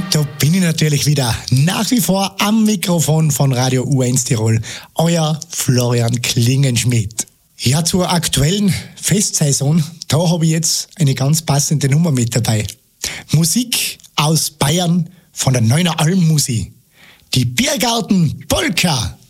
Da bin ich natürlich wieder nach wie vor am Mikrofon von Radio U1 Tirol, euer Florian Klingenschmidt. Ja, zur aktuellen Festsaison, da habe ich jetzt eine ganz passende Nummer mit dabei. Musik aus Bayern von der Neuner Alm Musik. Die Biergarten Polka.